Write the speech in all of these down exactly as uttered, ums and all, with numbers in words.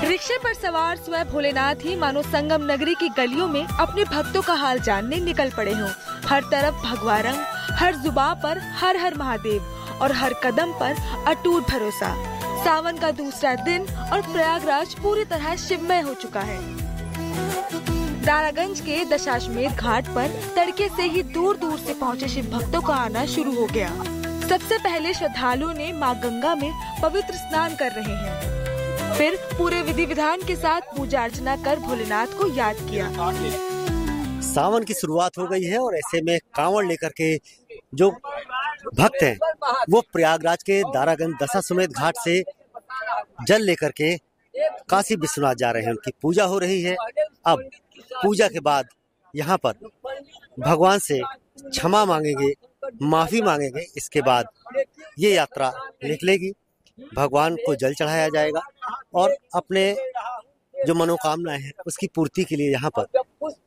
रिक्शे पर सवार स्वयं भोलेनाथ ही मानो संगम नगरी की गलियों में अपने भक्तों का हाल जानने निकल पड़े हों। हर तरफ भगवा रंग, हर जुबां पर हर हर महादेव और हर कदम पर अटूट भरोसा। सावन का दूसरा दिन और प्रयागराज पूरी तरह शिवमय हो चुका है। दारागंज के दशाश्वमेध घाट पर तड़के से ही दूर दूर से पहुँचे शिव भक्तों का आना शुरू हो गया। सबसे पहले श्रद्धालुओं ने मां गंगा में पवित्र स्नान कर रहे हैं, फिर पूरे विधि विधान के साथ पूजा अर्चना कर भोलेनाथ को याद किया। सावन की शुरुआत हो गई है और ऐसे में कांवड़ लेकर के जो भक्त हैं वो प्रयागराज के दारागंज दशाश्वमेध घाट से जल लेकर के काशी विश्वनाथ जा रहे हैं। उनकी पूजा हो रही है। अब पूजा के बाद यहाँ पर भगवान से क्षमा मांगेंगे, माफी मांगेंगे। इसके बाद ये यात्रा निकलेगी, भगवान को जल चढ़ाया जाएगा और अपने जो मनोकामनाएं हैं उसकी पूर्ति के लिए यहाँ पर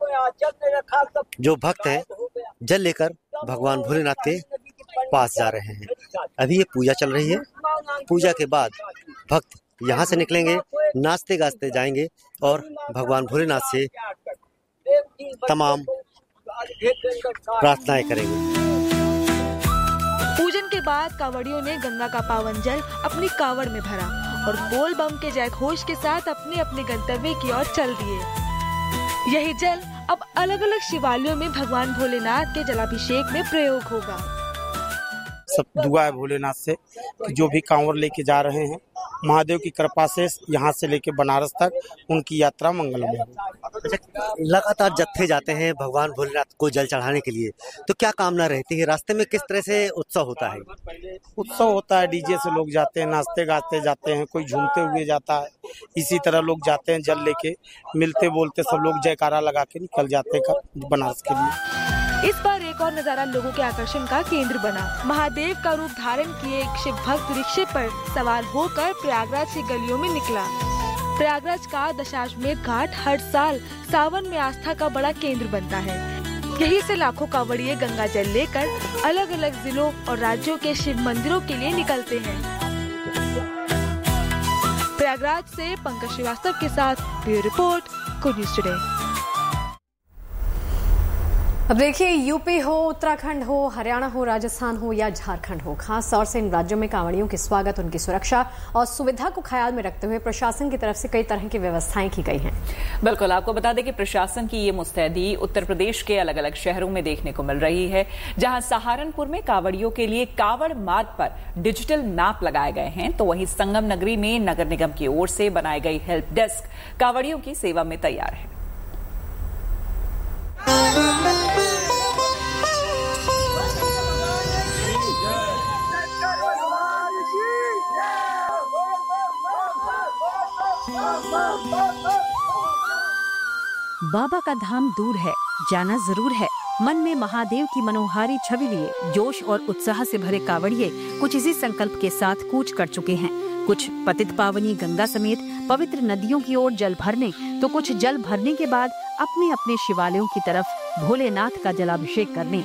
जो भक्त हैं जल लेकर भगवान भोलेनाथ के पास जा रहे हैं। अभी ये पूजा चल रही है। पूजा के बाद भक्त यहाँ से निकलेंगे, नाचते गाजते जाएंगे और भगवान भोलेनाथ से तमाम प्रार्थनाएं करेंगे। पूजन के बाद कांवड़ियों ने गंगा का पावन जल अपनी कांवड़ में भरा और बोल बम के जय घोष के साथ अपने अपने गंतव्य की ओर चल दिए। यही जल अब अलग अलग शिवालयों में भगवान भोलेनाथ के जलाभिषेक में प्रयोग होगा। सब दुआ है भोलेनाथ से कि जो भी कांवड़ लेके जा रहे हैं महादेव की कृपा से यहाँ से लेके बनारस तक उनकी यात्रा मंगलमय हो। लगातार जत्थे जाते हैं भगवान भोलेनाथ को जल चढ़ाने के लिए, तो क्या कामना रहती है? रास्ते में किस तरह से उत्सव होता है? उत्सव होता है, डीजे से लोग जाते हैं, नाचते गाते जाते हैं, कोई झूमते हुए जाता है। इसी तरह लोग जाते हैं जल लेके, मिलते बोलते सब लोग जयकारा लगा के निकल जाते हैं बनारस के लिए। इस बार एक और नजारा लोगों के आकर्षण का केंद्र बना। महादेव का रूप धारण किए एक शिव भक्त रिक्शे पर सवार होकर प्रयागराज की गलियों में निकला। प्रयागराज का दशाश्वमेध घाट हर साल सावन में आस्था का बड़ा केंद्र बनता है। यहीं से लाखों कांवड़िए गंगा जल लेकर अलग अलग जिलों और राज्यों के शिव मंदिरों के लिए निकलते हैं। प्रयागराज से पंकज श्रीवास्तव के साथ bureau report, good news today. अब देखिए, यूपी हो, उत्तराखंड हो, हरियाणा हो, राजस्थान हो या झारखंड हो, खास तौर से इन राज्यों में कांवड़ियों के स्वागत, उनकी सुरक्षा और सुविधा को ख्याल में रखते हुए प्रशासन की तरफ से कई तरह की व्यवस्थाएं की गई हैं। बिल्कुल, आपको बता दें कि प्रशासन की ये मुस्तैदी उत्तर प्रदेश के अलग अलग शहरों में देखने को मिल रही है, जहां सहारनपुर में कांवड़ियों के लिए कांवड़ मार्ग पर डिजिटल मैप लगाए गए हैं, तो वहीं संगम नगरी में नगर निगम की ओर से बनाई गई हेल्प डेस्क कांवड़ियों की सेवा में तैयार है। बाबा का धाम दूर है, जाना जरूर है। मन में महादेव की मनोहारी छवि लिए जोश और उत्साह से भरे कांवड़िए कुछ इसी संकल्प के साथ कूच कर चुके हैं। कुछ पतित पावनी गंगा समेत पवित्र नदियों की ओर जल भरने, तो कुछ जल भरने के बाद अपने अपने शिवालयों की तरफ भोलेनाथ का जलाभिषेक करने।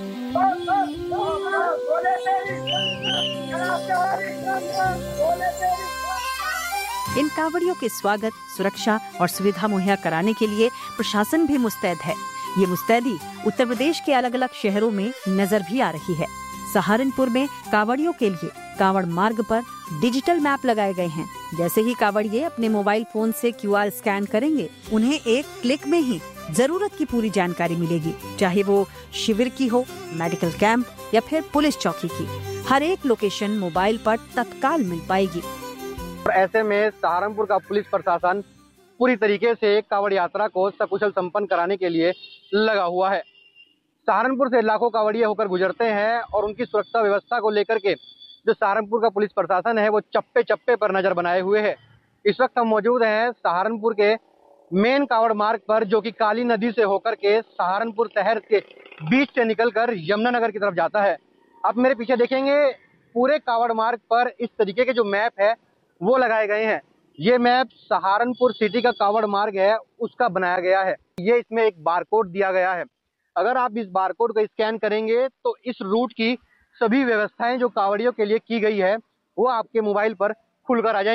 इन कांवड़ियों के स्वागत, सुरक्षा और सुविधा मुहैया कराने के लिए प्रशासन भी मुस्तैद है। ये मुस्तैदी उत्तर प्रदेश के अलग अलग शहरों में नजर भी आ रही है। सहारनपुर में कांवड़ियों के लिए कांवड़ मार्ग पर डिजिटल मैप लगाए गए हैं। जैसे ही कांवड़िए अपने मोबाइल फोन से क्यू आर स्कैन करेंगे, उन्हें एक क्लिक में ही जरूरत की पूरी जानकारी मिलेगी, चाहे वो शिविर की हो, मेडिकल कैंप या फिर पुलिस चौकी की। हर एक लोकेशन मोबाइल पर तत्काल मिल पाएगी। ऐसे में सहारनपुर का पुलिस प्रशासन पूरी तरीके से कांवड़ यात्रा को सकुशल संपन्न कराने के लिए लगा हुआ है। सहारनपुर से लाखों कांवड़िए होकर गुजरते हैं और उनकी सुरक्षा व्यवस्था को लेकर के जो सहारनपुर का पुलिस प्रशासन है वो चप्पे चप्पे पर नजर बनाए हुए है। इस वक्त हम मौजूद हैं सहारनपुर के मेन कांवड़ मार्ग पर, जो कि काली नदी से होकर के सहारनपुर शहर के बीच से निकलकर यमुनानगर की तरफ जाता है। आप मेरे पीछे देखेंगे, पूरे कांवड़ मार्ग पर इस तरीके के जो मैप है वो लगाए गए हैं। ये मैप सहारनपुर सिटी का कांवड़ मार्ग है उसका बनाया गया है। ये इसमें एक बारकोड दिया गया है। अगर आप इस बारकोड को स्कैन करेंगे तो इस रूट की सभी व्यवस्थाएं जो कांवड़ियों के लिए की गई है वो आपके मोबाइल पर खुलकर आ जाएंगी।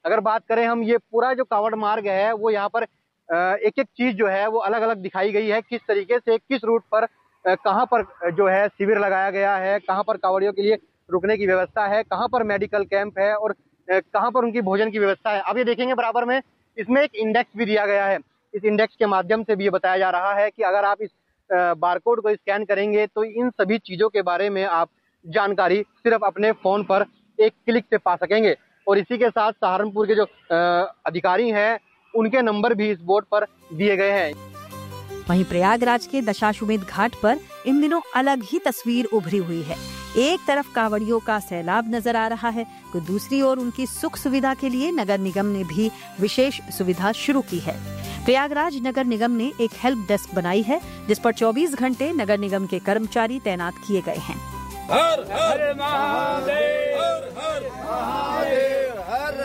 अगर बात करें हम, ये पूरा जो कांवड़ मार्ग है वो यहाँ पर एक एक चीज जो है वो अलग अलग दिखाई गई है, किस तरीके से किस रूट पर कहाँ पर जो है शिविर लगाया गया है, कहाँ पर कांवड़ियों के लिए रुकने की व्यवस्था है, कहाँ पर मेडिकल कैंप है और कहाँ पर उनकी भोजन की व्यवस्था है। अब ये देखेंगे बराबर में इसमें एक इंडेक्स भी दिया गया है। इस इंडेक्स के माध्यम से भी ये बताया जा रहा है कि अगर आप इस बारकोड को स्कैन करेंगे तो इन सभी चीजों के बारे में आप जानकारी सिर्फ अपने फोन पर एक क्लिक से पा सकेंगे। और इसी के साथ सहारनपुर के जो अधिकारी हैं उनके नंबर भी इस बोर्ड पर दिए गए हैं। वहीं प्रयागराज के दशाश्वमेध घाट पर इन दिनों अलग ही तस्वीर उभरी हुई है। एक तरफ कांवड़ियों का सैलाब नजर आ रहा है तो दूसरी ओर उनकी सुख सुविधा के लिए नगर निगम ने भी विशेष सुविधा शुरू की है। प्रयागराज नगर निगम ने एक हेल्प डेस्क बनाई है जिस पर चौबीस घंटे नगर निगम के कर्मचारी तैनात किए गए हैं। हर हर महादेव, हर महादेव, हर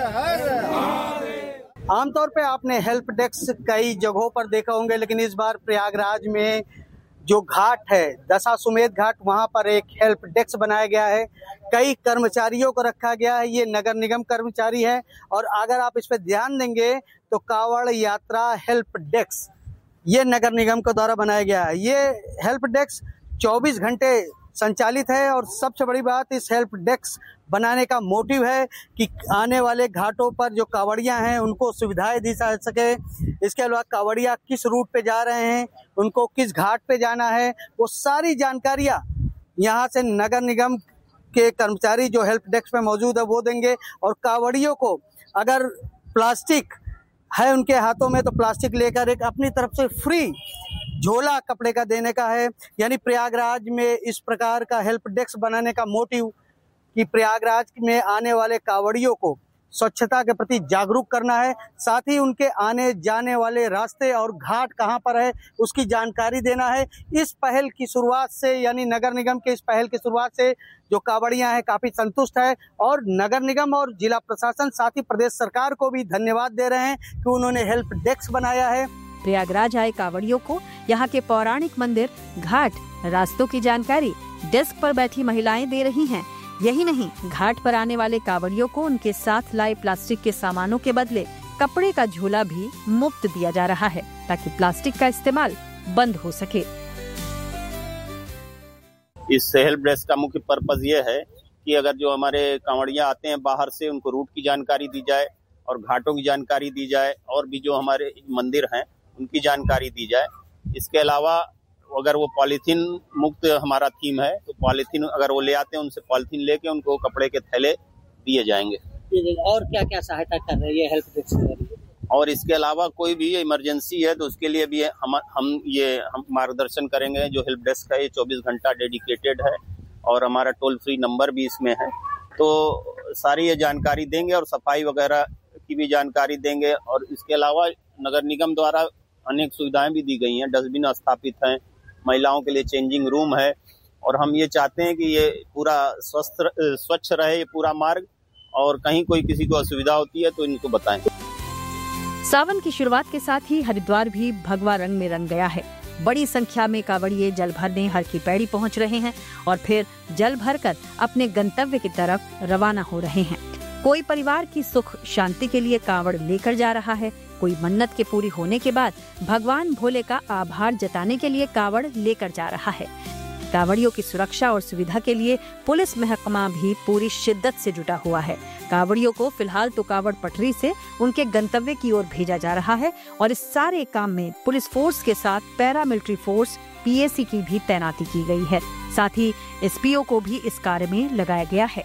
हर। आमतौर पे आपने हेल्प डेस्क कई जगहों पर देखा होंगे, लेकिन इस बार प्रयागराज में जो घाट है दशाश्वमेध घाट, वहां पर एक हेल्प डेस्क बनाया गया है। कई कर्मचारियों को रखा गया है, ये नगर निगम कर्मचारी है। और अगर आप इस पर ध्यान देंगे तो कांवड़ यात्रा हेल्प डेस्क ये नगर निगम के द्वारा बनाया गया है। ये हेल्प डेस्क चौबीस घंटे संचालित है और सबसे बड़ी बात इस हेल्प डेस्क बनाने का मोटिव है कि आने वाले घाटों पर जो कांवड़ियां हैं उनको सुविधाएं दी जा सके। इसके अलावा कांवड़िया किस रूट पे जा रहे हैं, उनको किस घाट पे जाना है, वो सारी जानकारियां यहां से नगर निगम के कर्मचारी जो हेल्प डेस्क पे मौजूद है वो देंगे। और कांवड़ियों को अगर प्लास्टिक है उनके हाथों में तो प्लास्टिक लेकर एक अपनी तरफ से फ्री झोला कपड़े का देने का है। यानी प्रयागराज में इस प्रकार का हेल्प डेस्क बनाने का मोटिव कि प्रयागराज में आने वाले कांवड़ियों को स्वच्छता के प्रति जागरूक करना है, साथ ही उनके आने जाने वाले रास्ते और घाट कहां पर है उसकी जानकारी देना है। इस पहल की शुरुआत से यानी नगर निगम के इस पहल की शुरुआत से जो कांवड़ियां हैं काफी संतुष्ट है और नगर निगम और जिला प्रशासन साथ ही प्रदेश सरकार को भी धन्यवाद दे रहे हैं कि उन्होंने हेल्प डेस्क बनाया है। प्रयागराज आए कांवड़ियों को यहाँ के पौराणिक मंदिर, घाट, रास्तों की जानकारी डेस्क पर बैठी महिलाएं दे रही हैं। यही नहीं, घाट पर आने वाले कांवड़ियों को उनके साथ लाए प्लास्टिक के सामानों के बदले कपड़े का झोला भी मुफ्त दिया जा रहा है ताकि प्लास्टिक का इस्तेमाल बंद हो सके। इस हेल्प डेस्क का मुख्य पर्पज ये है कि अगर जो हमारे कांवड़ियां आते हैं बाहर से उनको रूट की जानकारी दी जाए और घाटों की जानकारी दी जाए और भी जो हमारे मंदिर हैं उनकी जानकारी दी जाए। इसके अलावा अगर वो पॉलीथीन मुक्त हमारा थीम है तो पॉलीथीन अगर वो ले आते हैं उनसे पॉलीथीन लेके उनको कपड़े के थैले दिए जाएंगे। और क्या क्या सहायता कर रही है हेल्प डेस्क? और इसके अलावा कोई भी इमरजेंसी है तो उसके लिए भी हम हम ये हम मार्गदर्शन करेंगे। जो हेल्प डेस्क है ये चौबीस घंटा डेडिकेटेड है और हमारा टोल फ्री नंबर भी इसमें है, तो सारी ये जानकारी देंगे और सफाई वगैरह की भी जानकारी देंगे। और इसके अलावा नगर निगम द्वारा अनेक सुविधाएं भी दी गई हैं, डस्टबिन स्थापित हैं, महिलाओं के लिए चेंजिंग रूम है और हम ये चाहते हैं कि ये पूरा स्वस्थ स्वच्छ रहे ये पूरा मार्ग और कहीं कोई किसी को असुविधा होती है तो इनको बताएं। सावन की शुरुआत के साथ ही हरिद्वार भी भगवा रंग में रंग गया है। बड़ी संख्या में कांवड़िए जल भरने हर की पैड़ी पहुंच रहे हैं और फिर जल भरकर अपने गंतव्य की तरफ रवाना हो रहे हैं। कोई परिवार की सुख शांति के लिए कांवड़ लेकर जा रहा है, कोई मन्नत के पूरी होने के बाद भगवान भोले का आभार जताने के लिए कांवड़ लेकर जा रहा है। कांवड़ियों की सुरक्षा और सुविधा के लिए पुलिस महकमा भी पूरी शिद्दत से जुटा हुआ है। कांवड़ियों को फिलहाल तो कांवड़ पटरी से उनके गंतव्य की ओर भेजा जा रहा है और इस सारे काम में पुलिस फोर्स के साथ पैरामिलिट्री फोर्स पीएसी की भी तैनाती की गई है। साथ ही एसपीओ को भी इस कार्य में लगाया गया है।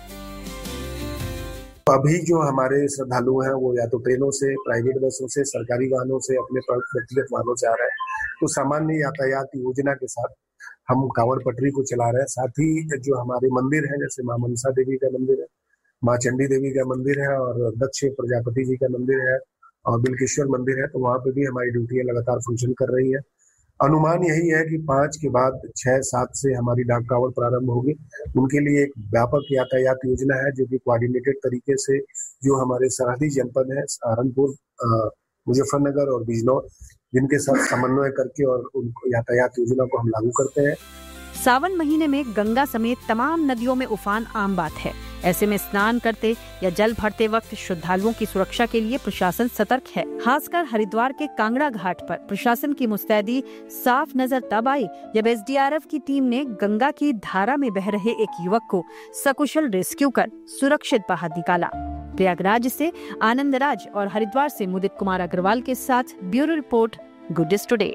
अभी जो हमारे श्रद्धालु हैं वो या तो ट्रेनों से, प्राइवेट बसों से, सरकारी वाहनों से, अपने व्यक्तिगत वाहनों से आ रहे हैं, तो सामान्य यातायात योजना के साथ हम कांवड़ पटरी को चला रहे हैं। साथ ही जो हमारे मंदिर हैं जैसे मां मनसा देवी का मंदिर है, मां चंडी देवी का मंदिर है और दक्ष प्रजापति जी का मंदिर है और बिलकेश्वर मंदिर है, तो वहां पे भी हमारी ड्यूटियां लगातार फंक्शन कर रही है। अनुमान यही है कि पाँच के बाद छह सात से हमारी डाक कांवड़ प्रारंभ होगी। उनके लिए एक व्यापक यातायात योजना है जो कि कोऑर्डिनेटेड तरीके से जो हमारे सरहदी जनपद है सहारनपुर, मुजफ्फरनगर और बिजनौर, जिनके साथ समन्वय करके और उनको यातायात योजना को हम लागू करते हैं। सावन महीने में गंगा समेत तमाम नदियों में उफान आम बात है। ऐसे में स्नान करते या जल भरते वक्त श्रद्धालुओं की सुरक्षा के लिए प्रशासन सतर्क है। खासकर हरिद्वार के कांगड़ा घाट पर प्रशासन की मुस्तैदी साफ नजर तब आई जब एस डी आर एफ की टीम ने गंगा की धारा में बह रहे एक युवक को सकुशल रेस्क्यू कर सुरक्षित बाहर निकाला। प्रयागराज से आनंद राज और हरिद्वार से मुदित कुमार अग्रवाल के साथ bureau report, good news today.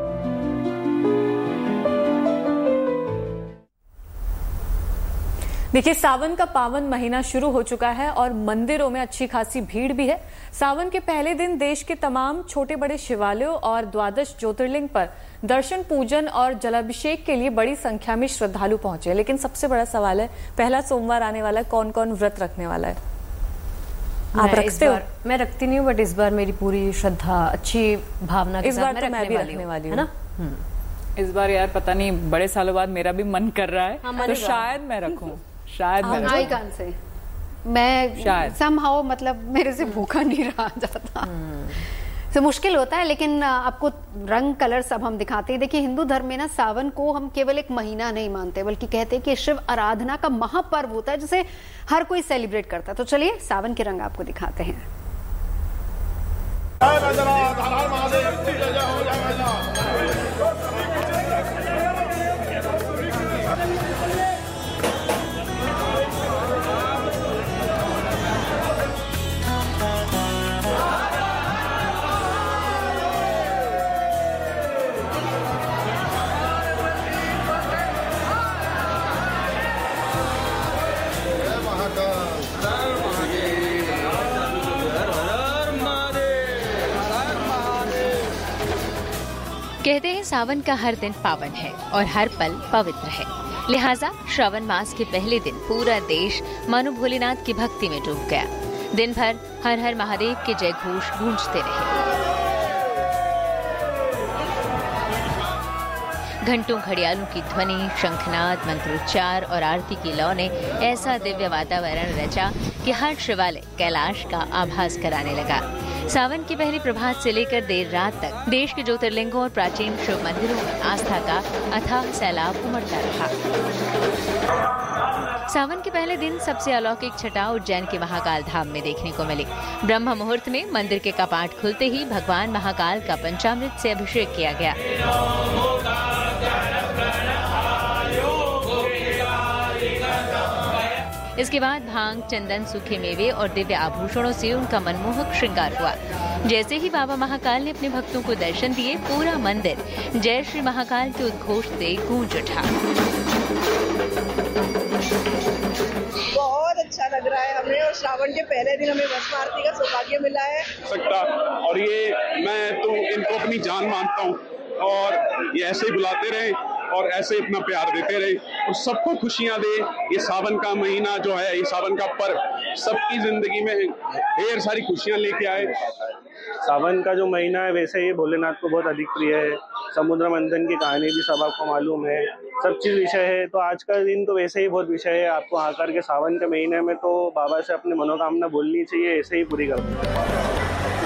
देखिए, सावन का पावन महीना शुरू हो चुका है और मंदिरों में अच्छी खासी भीड़ भी है। सावन के पहले दिन देश के तमाम छोटे बड़े शिवालयों और द्वादश ज्योतिर्लिंग पर दर्शन, पूजन और जलाभिषेक के लिए बड़ी संख्या में श्रद्धालु पहुंचे। लेकिन सबसे बड़ा सवाल है, पहला सोमवार आने वाला है, कौन कौन व्रत रखने वाला है? आप रखते हो? मैं रखती नहीं हूँ, बट इस बार मेरी पूरी श्रद्धा, अच्छी भावना के इस साथ बार मैं तो मैं भी रखने वाली हूँ, है ना? इस बार यार पता नहीं, बड़े सालों बाद मेरा भी मन कर रहा है, हाँ, तो शायद मैं रखूं, शायद मैं आई कान से मैं शायद समहाउ मतलब मेरे से भूखा नहीं रहा जाता, तो मुश्किल होता है। लेकिन आपको रंग कलर सब हम दिखाते हैं। देखिए, हिंदू धर्म में ना सावन को हम केवल एक महीना नहीं मानते, बल्कि कहते हैं कि शिव आराधना का महापर्व होता है जिसे हर कोई सेलिब्रेट करता है। तो चलिए सावन के रंग आपको दिखाते हैं। कहते हैं सावन का हर दिन पावन है और हर पल पवित्र है। लिहाजा श्रावण मास के पहले दिन पूरा देश मानो भोलेनाथ की भक्ति में डूब गया। दिन भर हर हर महादेव के जय घोष गूंजते रहे। घंटों घड़ियालों की ध्वनि, शंखनाद, मंत्रोच्चार और आरती की लौ ने ऐसा दिव्य वातावरण रचा कि हर शिवालय कैलाश का आभास कराने लगा। सावन की पहली प्रभात से लेकर देर रात तक देश के ज्योतिर्लिंगों और प्राचीन शिव मंदिरों में आस्था का अथाह सैलाब उमड़ता रहा। सावन के पहले दिन सबसे अलौकिक छटा उज्जैन के महाकाल धाम में देखने को मिली। ब्रह्म मुहूर्त में मंदिर के कपाट खुलते ही भगवान महाकाल का पंचामृत से अभिषेक किया गया। इसके बाद भांग, चंदन, सूखे मेवे और दिव्य आभूषणों से उनका मनमोहक श्रृंगार हुआ। जैसे ही बाबा महाकाल ने अपने भक्तों को दर्शन दिए, पूरा मंदिर जय श्री महाकाल के उद्घोष से गूंज उठा। बहुत अच्छा लग रहा है हमें, और श्रावण के पहले दिन हमें भस्म आरती का सौभाग्य मिला है सकता, और ये मैं तो इनको अपनी जान मानता हूँ, और ये ऐसे ही बुलाते रहे और ऐसे इतना प्यार देते रहे और सबको खुशियां दे। ये सावन का महीना जो है, ये सावन का पर्व सबकी जिंदगी में ढेर सारी खुशियां लेके आए। सावन का जो महीना है वैसे ये भोलेनाथ को बहुत अधिक प्रिय है। समुद्र मंथन की कहानी भी सब आपको मालूम है, सब चीज विषय है। तो आज का दिन तो वैसे ही बहुत विषय है। आपको आकर के सावन के महीने में तो बाबा से अपनी मनोकामना बोलनी चाहिए, ऐसे ही पूरी करो।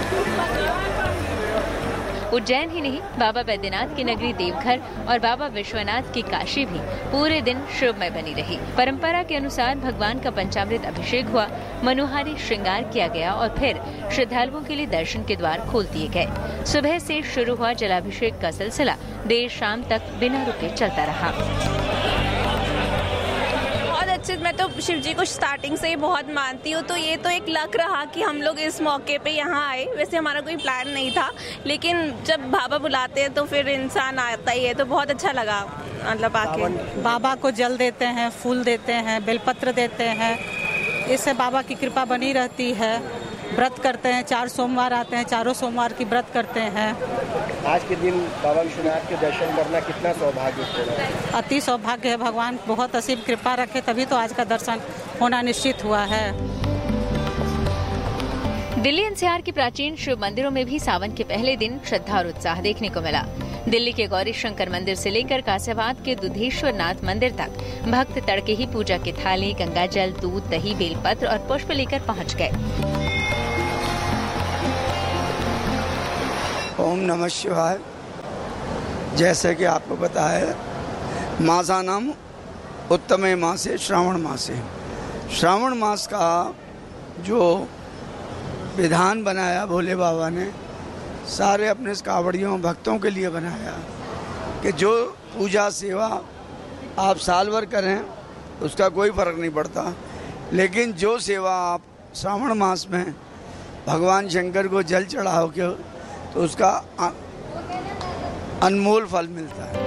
उज्जैन ही नहीं, बाबा बैद्यनाथ की नगरी देवघर और बाबा विश्वनाथ की काशी भी पूरे दिन शिवमय बनी रही। परंपरा के अनुसार भगवान का पंचामृत अभिषेक हुआ, मनोहारी श्रृंगार किया गया और फिर श्रद्धालुओं के लिए दर्शन के द्वार खोल दिए गए। सुबह से शुरू हुआ जलाभिषेक का सिलसिला देर शाम तक बिना रुके चलता रहा। अच्छे, मैं तो शिव जी को स्टार्टिंग से ही बहुत मानती हूँ, तो ये तो एक लक रहा कि हम लोग इस मौके पे यहाँ आए। वैसे हमारा कोई प्लान नहीं था, लेकिन जब बाबा बुलाते हैं तो फिर इंसान आता ही है, तो बहुत अच्छा लगा। मतलब आके बाबा को जल देते हैं, फूल देते हैं, बेलपत्र देते हैं, इससे बाबा की कृपा बनी रहती है। व्रत करते हैं, चार सोमवार आते हैं, चारों सोमवार की व्रत करते हैं। आज के दिन बाबा विश्वनाथ के दर्शन करना कितना सौभाग्यपूर्ण है। अति सौभाग्य है, भगवान बहुत असीम कृपा रखे तभी तो आज का दर्शन होना निश्चित हुआ है। दिल्ली एन सी आर के प्राचीन शिव मंदिरों में भी सावन के पहले दिन श्रद्धा और उत्साह देखने को मिला। दिल्ली के गौरी शंकर मंदिर से लेकर कासियाबाद के दुधेश्वर नाथ मंदिर तक भक्त तड़के ही पूजा की थाली, गंगाजल, दूध, दही, बेलपत्र और पुष्प लेकर पहुंच गए। ओम नमः शिवाय। जैसे कि आपको पता है, मासानाम उत्तमे मासे श्रावण मासे, श्रावण मास का जो विधान बनाया भोले बाबा ने, सारे अपने कांवड़ियों भक्तों के लिए बनाया कि जो पूजा सेवा आप साल भर करें उसका कोई फर्क नहीं पड़ता, लेकिन जो सेवा आप श्रावण मास में भगवान शंकर को जल चढ़ाओगे तो उसका अनमोल फल मिलता है।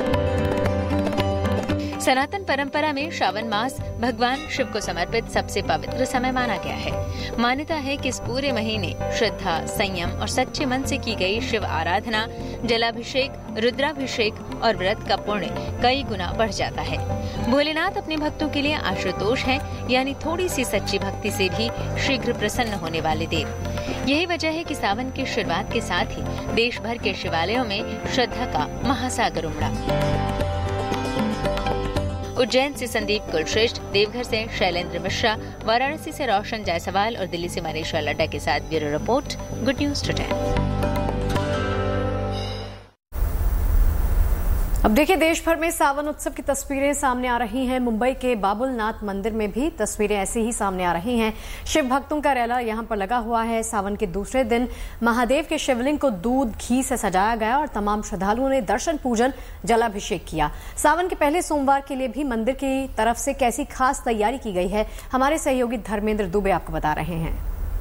सनातन परंपरा में श्रावण मास भगवान शिव को समर्पित सबसे पवित्र समय माना गया है। मान्यता है कि इस पूरे महीने श्रद्धा, संयम और सच्चे मन से की गई शिव आराधना, जलाभिषेक, रुद्राभिषेक और व्रत का पुण्य कई गुना बढ़ जाता है। भोलेनाथ अपने भक्तों के लिए आशुतोष हैं, यानी थोड़ी सी सच्ची भक्ति से भी शीघ्र प्रसन्न होने वाले देव। यही वजह है कि सावन की शुरुआत के साथ ही देश भर के शिवालयों में श्रद्धा का महासागर उमड़ा। उज्जैन से संदीप कुलश्रेष्ठ, देवघर से शैलेंद्र मिश्रा, वाराणसी से रोशन जायसवाल और दिल्ली से मनीषा लड्डा के साथ bureau report, good news today. अब देखिए, देश भर में सावन उत्सव की तस्वीरें सामने आ रही हैं। मुंबई के बाबुलनाथ मंदिर में भी तस्वीरें ऐसी ही सामने आ रही हैं। शिव भक्तों का रैला यहां पर लगा हुआ है। सावन के दूसरे दिन महादेव के शिवलिंग को दूध घी से सजाया गया और तमाम श्रद्धालुओं ने दर्शन पूजन, जलाभिषेक किया। सावन के पहले सोमवार के लिए भी मंदिर की तरफ से कैसी खास तैयारी की गई है, हमारे सहयोगी धर्मेंद्र दुबे आपको बता रहे हैं।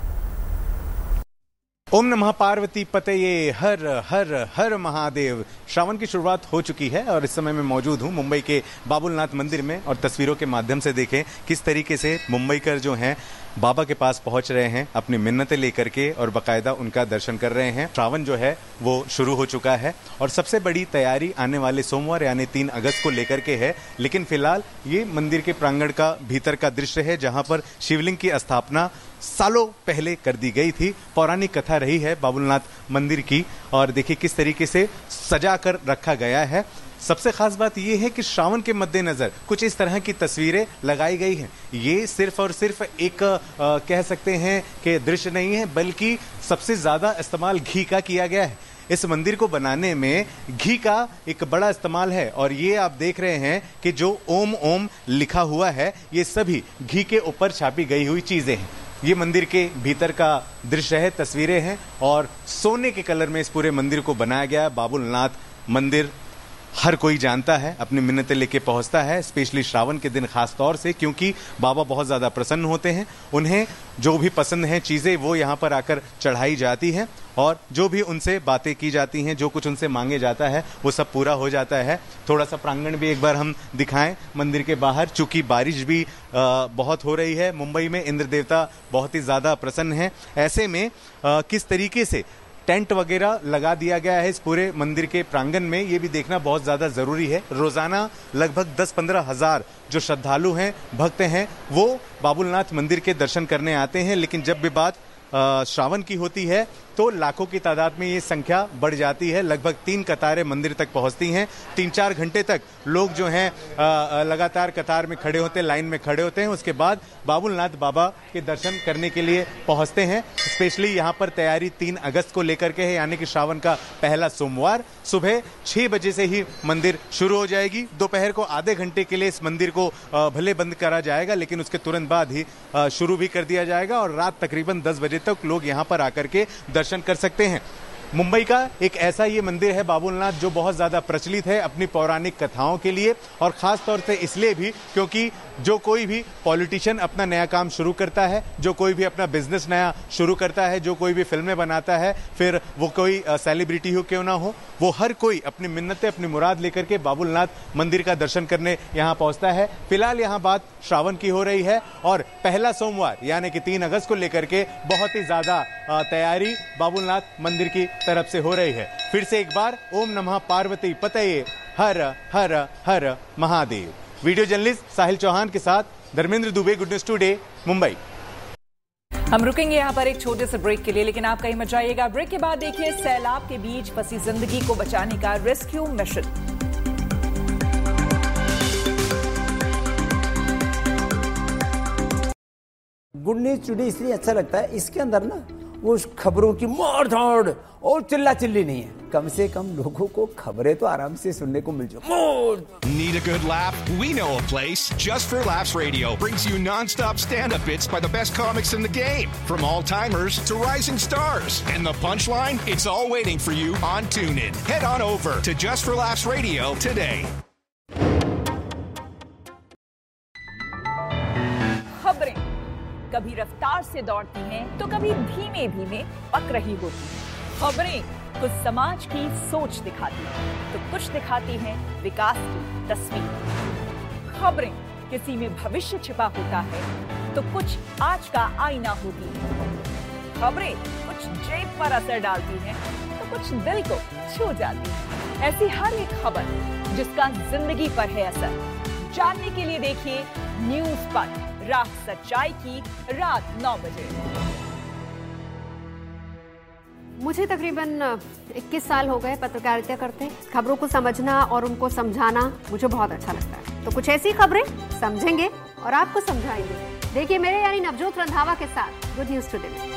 ओम नमः पार्वती पतये, हर हर हर महादेव। श्रावण की शुरुआत हो चुकी है और इस समय मैं मौजूद हूं मुंबई के बाबुलनाथ मंदिर में और तस्वीरों के माध्यम से देखें किस तरीके से मुंबईकर जो हैं बाबा के पास पहुंच रहे हैं अपनी मिन्नतें लेकर के और बाकायदा उनका दर्शन कर रहे हैं। श्रावण जो है वो शुरू हो चुका है और सबसे बड़ी तैयारी आने वाले सोमवार यानी तीन अगस्त को लेकर के है। लेकिन फिलहाल ये मंदिर के प्रांगण का भीतर का दृश्य है जहां पर शिवलिंग की स्थापना सालों पहले कर दी गई थी। पौराणिक कथा रही है बाबुलनाथ मंदिर की और देखिए किस तरीके से सजा कर रखा गया है। सबसे खास बात यह है कि श्रावण के मद्देनजर कुछ इस तरह की तस्वीरें लगाई गई हैं। ये सिर्फ और सिर्फ एक आ, कह सकते हैं कि दृश्य नहीं है, बल्कि सबसे ज्यादा इस्तेमाल घी का किया गया है। इस मंदिर को बनाने में घी का एक बड़ा इस्तेमाल है और ये आप देख रहे हैं कि जो ओम ओम लिखा हुआ है ये सभी घी के ऊपर छापी गई हुई चीजें हैं। ये मंदिर के भीतर का दृश्य है, तस्वीरें हैं और सोने के कलर में इस पूरे मंदिर को बनाया गया है। बाबुलनाथ मंदिर हर कोई जानता है, अपनी मिन्नतें लेके पहुंचता है, स्पेशली श्रावण के दिन खास तौर से, क्योंकि बाबा बहुत ज्यादा प्रसन्न होते हैं। उन्हें जो भी पसंद है चीजें वो यहाँ पर आकर चढ़ाई जाती हैं और जो भी उनसे बातें की जाती हैं, जो कुछ उनसे मांगे जाता है वो सब पूरा हो जाता है। थोड़ा सा प्रांगण भी एक बार हम दिखाएं मंदिर के बाहर, चूंकि बारिश भी आ, बहुत हो रही है। मुंबई में इंद्र देवता बहुत ही ज्यादा प्रसन्न है। ऐसे में आ, किस तरीके से टेंट वगैरह लगा दिया गया है इस पूरे मंदिर के प्रांगण में, ये भी देखना बहुत ज्यादा जरूरी है। रोजाना लगभग दस पंद्रह हजार जो श्रद्धालु हैं, भक्त हैं, वो बाबुलनाथ मंदिर के दर्शन करने आते हैं। लेकिन जब भी बात श्रावण की होती है तो लाखों की तादाद में ये संख्या बढ़ जाती है। लगभग तीन कतारें मंदिर तक पहुंचती हैं। तीन चार घंटे तक लोग जो हैं लगातार कतार में खड़े होते हैं, लाइन में खड़े होते हैं। उसके बाद बाबुलनाथ बाबा के दर्शन करने के लिए पहुंचते हैं। स्पेशली यहाँ पर तैयारी तीन अगस्त को लेकर के है, यानी कि श्रावण का पहला सोमवार। सुबह छह बजे से ही मंदिर शुरू हो जाएगी। दोपहर को आधे घंटे के लिए इस मंदिर को भले बंद करा जाएगा, लेकिन उसके तुरंत बाद ही शुरू भी कर दिया जाएगा और रात तकरीबन दस बजे तक लोग यहाँ पर आकर के दर्शन कर सकते हैं। मुंबई का एक ऐसा ये मंदिर है बाबुलनाथ जो बहुत ज्यादा प्रचलित है अपनी पौराणिक कथाओं के लिए और खास तौर से इसलिए भी क्योंकि जो कोई भी पॉलिटिशियन अपना नया काम शुरू करता है, जो कोई भी अपना बिजनेस नया शुरू करता है, जो कोई भी फिल्में बनाता है, फिर वो कोई सेलिब्रिटी हो क्यों ना हो, वो हर कोई अपनी मिन्नतें, अपनी मुराद लेकर के बाबुलनाथ मंदिर का दर्शन करने यहाँ पहुंचता है। फिलहाल यहाँ बात श्रावण की हो रही है और पहला सोमवार यानी कि तीन अगस्त को लेकर के बहुत ही ज्यादा तैयारी बाबुलनाथ मंदिर की तरफ से हो रही है। फिर से एक बार ओम नमः पार्वती पतये, हर हर हर महादेव। वीडियो जर्नलिस्ट साहिल चौहान के साथ Dharmendra Dubey, good news today, Mumbai. हम रुकेंगे यहाँ पर एक छोटे से ब्रेक के लिए, लेकिन आप कहीं मत जाइएगा। ब्रेक के बाद देखिए सैलाब के बीच फंसी जिंदगी को बचाने का rescue mission. Good news today इसलिए अच्छा लगता है, इसके अंदर ना वो खबरों की मार धाड़ और चिल्ला चिल्ली नहीं है। कम से कम लोगों को खबरें तो आराम से सुनने को मिल जाए। Need a good laugh? We know a place. Just for Laughs Radio brings you non-stop stand-up bits by the best comics in the game, from all-timers to rising stars. And the punchline? It's all waiting for you on TuneIn. Head on over to Just for Laughs Radio today. खबरें कभी रफ्तार से दौड़ती हैं तो कभी धीमे धीमे पक रही होती हैं। खबरें कुछ समाज की सोच दिखाती हैं तो कुछ दिखाती हैं विकास की तस्वीर। खबरें किसी में भविष्य छिपा होता है तो कुछ आज का आईना होती है। खबरें कुछ जेब पर असर डालती हैं तो कुछ दिल को छू जाती है। ऐसी हर एक खबर जिसका जिंदगी पर है असर, जानने के लिए देखिए न्यूज़ पर राह सच्चाई की रात नौ बजे। मुझे तकरीबन इक्कीस साल हो गए पत्रकारिता करते। खबरों को समझना और उनको समझाना मुझे बहुत अच्छा लगता है। तो कुछ ऐसी खबरें समझेंगे और आपको समझाएंगे। देखिए मेरे यानी नवजोत रंधावा के साथ गुड न्यूज टुडे में।